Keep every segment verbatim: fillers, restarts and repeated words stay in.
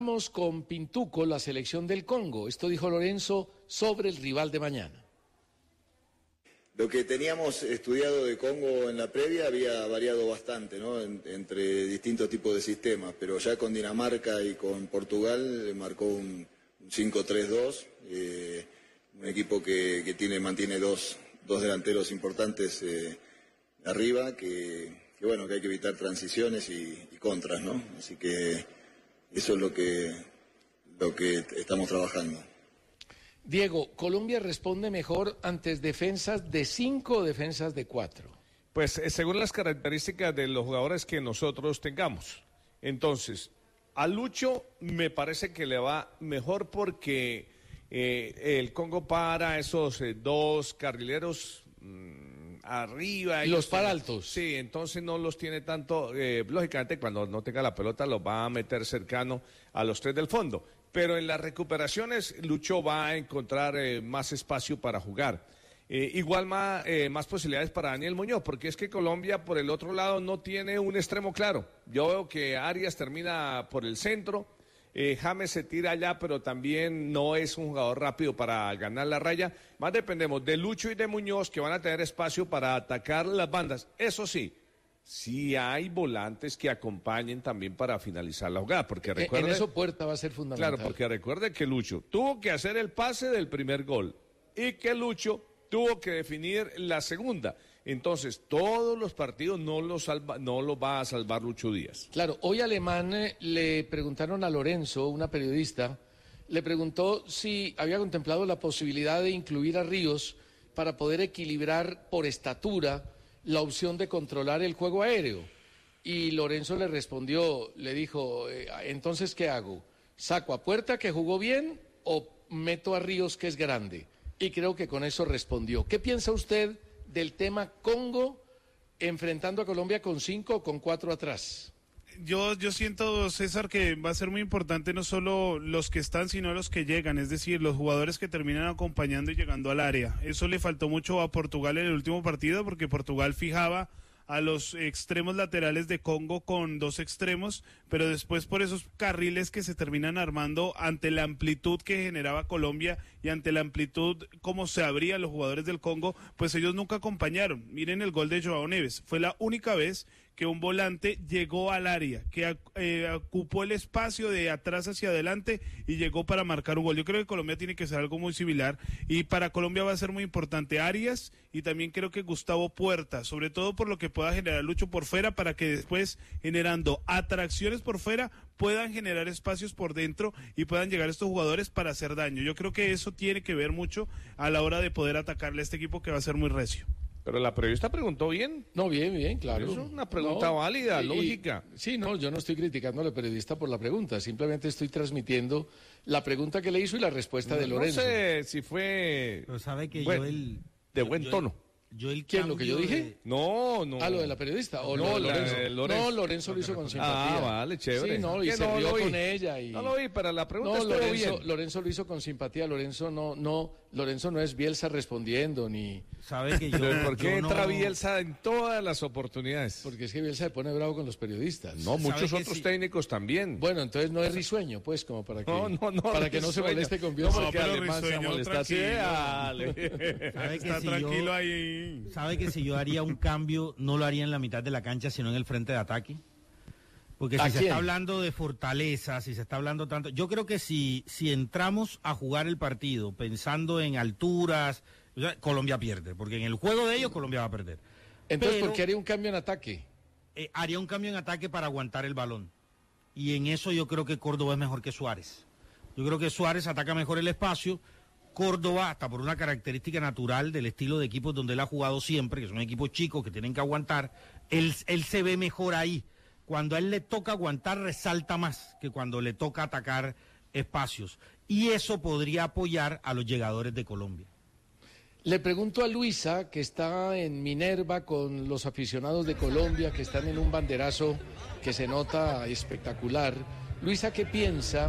Vamos con Pintuco, la selección del Congo. Esto dijo Lorenzo sobre el rival de mañana. Lo que teníamos estudiado de Congo en la previa había variado bastante, ¿no? En, entre distintos tipos de sistemas, pero ya con Dinamarca y con Portugal marcó un, un cinco tres dos, eh, un equipo que, que tiene, mantiene dos, dos delanteros importantes eh, arriba, que, que bueno, que hay que evitar transiciones y, y contras, ¿no? Así que eso es lo que, lo que estamos trabajando. Diego, ¿Colombia responde mejor ante defensas de cinco o defensas de cuatro? Pues eh, según las características de los jugadores que nosotros tengamos. Entonces, a Lucho me parece que le va mejor porque eh, el Congo para esos eh, dos carrileros mmm, arriba. Los paraltos. Sí, entonces no los tiene tanto. Eh, lógicamente, cuando no tenga la pelota, los va a meter cercano a los tres del fondo. Pero en las recuperaciones, Lucho va a encontrar eh, más espacio para jugar. Eh, igual más, eh, más posibilidades para Daniel Muñoz, porque es que Colombia, por el otro lado, no tiene un extremo claro. Yo veo que Arias termina por el centro, eh, James se tira allá, pero también no es un jugador rápido para ganar la raya. Más dependemos de Lucho y de Muñoz, que van a tener espacio para atacar las bandas. Eso sí, sí hay volantes que acompañen también para finalizar la jugada, porque recuerde... En eso Puerta va a ser fundamental. Claro, porque recuerde que Lucho tuvo que hacer el pase del primer gol y que Lucho tuvo que definir la segunda. Entonces, todos los partidos no los salva, no los va a salvar Lucho Díaz. Claro, hoy Alemán eh, le preguntaron a Lorenzo, una periodista, le preguntó si había contemplado la posibilidad de incluir a Ríos para poder equilibrar por estatura la opción de controlar el juego aéreo. Y Lorenzo le respondió, le dijo, eh, entonces, ¿qué hago? ¿Saco a Puerta, que jugó bien, o meto a Ríos, que es grande? Y creo que con eso respondió. ¿Qué piensa usted del tema Congo enfrentando a Colombia con cinco o con cuatro atrás? Yo, yo siento, César, que va a ser muy importante no solo los que están, sino los que llegan, es decir, los jugadores que terminan acompañando y llegando al área. Eso le faltó mucho a Portugal en el último partido, porque Portugal fijaba a los extremos laterales de Congo con dos extremos, pero después por esos carriles que se terminan armando ante la amplitud que generaba Colombia y ante la amplitud como se abrían los jugadores del Congo, pues ellos nunca acompañaron. Miren el gol de Joao Neves, fue la única vez que un volante llegó al área, que eh, ocupó el espacio de atrás hacia adelante y llegó para marcar un gol. Yo creo que Colombia tiene que ser algo muy similar, y para Colombia va a ser muy importante Arias y también creo que Gustavo Puerta, sobre todo por lo que pueda generar Lucho por fuera, para que después, generando atracciones por fuera, puedan generar espacios por dentro y puedan llegar estos jugadores para hacer daño. Yo creo que eso tiene que ver mucho a la hora de poder atacarle a este equipo, que va a ser muy recio. Pero la periodista preguntó bien. No, bien, bien, claro. Es una pregunta no, válida, y, lógica. Sí, no, yo no estoy criticando a la periodista por la pregunta, simplemente estoy transmitiendo la pregunta que le hizo y la respuesta no, de Lorenzo. No sé si fue... Pero sabe que bueno, yo el... De buen yo, tono. Yo el ¿Quién, lo que yo dije? De... No, no. ¿Ah, lo de la periodista? ¿O no, lo de Lorenzo? La, Lorenzo? No, Lorenzo lo hizo con simpatía. Ah, vale, chévere. Sí, no, y se no rió con ella. Y... No lo vi, pero la pregunta no, estuvo Lorenzo, bien. Lorenzo lo hizo con simpatía. Lorenzo no, no, Lorenzo no es Bielsa respondiendo, ni... ¿Sabe que yo... ¿Por qué yo entra no... Bielsa en todas las oportunidades? Porque es que Bielsa se pone bravo con los periodistas. No, muchos otros sí? técnicos también. Bueno, entonces no es risueño, pues, como para que... No, no, no. Para que no se moleste con Bielsa. No, porque pero además se molesta. Sí, dale. ¿Sabe que Está si tranquilo yo... ahí. ¿Sabe que si yo haría un cambio, no lo haría en la mitad de la cancha, sino en el frente de ataque? Porque si se está hablando de fortaleza, si se está hablando tanto... Yo creo que si, si entramos a jugar el partido pensando en alturas, Colombia pierde, porque en el juego de ellos Colombia va a perder. Entonces, Pero, ¿por qué haría un cambio en ataque? Eh, haría un cambio en ataque para aguantar el balón. Y en eso yo creo que Córdoba es mejor que Suárez. Yo creo que Suárez ataca mejor el espacio. Córdoba, hasta por una característica natural del estilo de equipos donde él ha jugado siempre, que son equipos chicos que tienen que aguantar, él, él se ve mejor ahí. Cuando a él le toca aguantar, resalta más que cuando le toca atacar espacios. Y eso podría apoyar a los llegadores de Colombia. Le pregunto a Luisa, que está en Minerva con los aficionados de Colombia, que están en un banderazo que se nota espectacular. Luisa, ¿qué piensa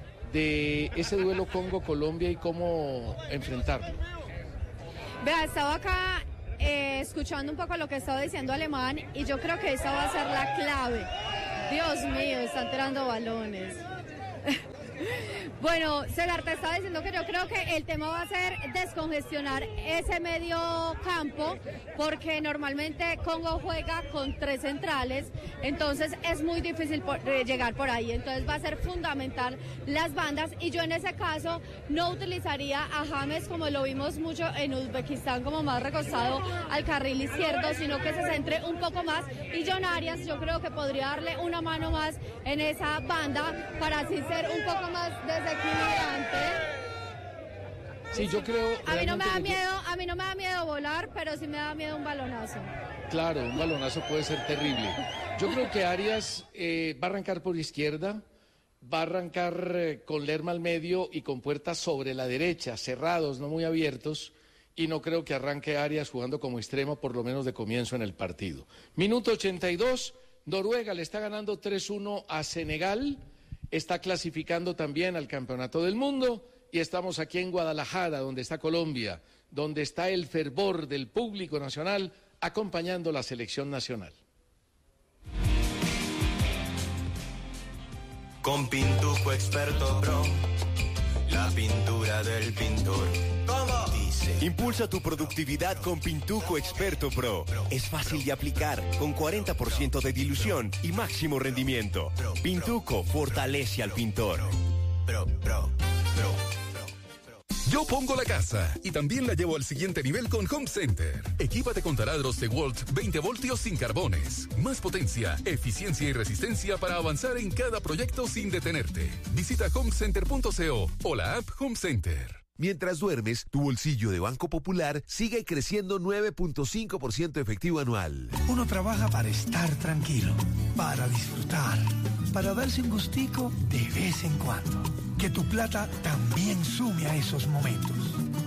de ese duelo Congo-Colombia y cómo enfrentarlo? Vea, estaba acá eh, escuchando un poco lo que estaba diciendo Alemán y yo creo que esa va a ser la clave. Dios mío, están tirando balones. Bueno, César, te estaba diciendo que yo creo que el tema va a ser descongestionar ese medio campo, porque normalmente Congo juega con tres centrales, entonces es muy difícil por, eh, llegar por ahí, entonces va a ser fundamental las bandas, y yo en ese caso no utilizaría a James como lo vimos mucho en Uzbekistán, como más recostado al carril izquierdo, sino que se centre un poco más, y John Arias yo creo que podría darle una mano más en esa banda para así ser un poco más desequilibrante. Sí, yo creo. A mí no me da que miedo, a mí no me da miedo volar, pero sí me da miedo un balonazo. Claro, un balonazo puede ser terrible. Yo creo que Arias eh, va a arrancar por izquierda, va a arrancar eh, con Lerma al medio y con Puerta sobre la derecha, cerrados, no muy abiertos, y no creo que arranque Arias jugando como extremo, por lo menos de comienzo en el partido. Minuto ochenta y dos, Noruega le está ganando tres uno a Senegal, está clasificando también al Campeonato del Mundo, y estamos aquí en Guadalajara, donde está Colombia, donde está el fervor del público nacional acompañando la selección nacional. Con Pintuco Experto Pro, la pintura del pintor. ¿Cómo? Dice. Impulsa tu productividad con Pintuco Experto Pro. Es fácil de aplicar, con cuarenta por ciento de dilución y máximo rendimiento. Pintuco fortalece al pintor. Pro, pro, pro, pro. Yo pongo la casa y también la llevo al siguiente nivel con Home Center. Equípate con taladros DeWalt veinte voltios sin carbones. Más potencia, eficiencia y resistencia para avanzar en cada proyecto sin detenerte. Visita home center punto co o la app Home Center. Mientras duermes, tu bolsillo de Banco Popular sigue creciendo nueve punto cinco por ciento efectivo anual. Uno trabaja para estar tranquilo, para disfrutar, para darse un gustico de vez en cuando. Que tu plata también sume a esos momentos.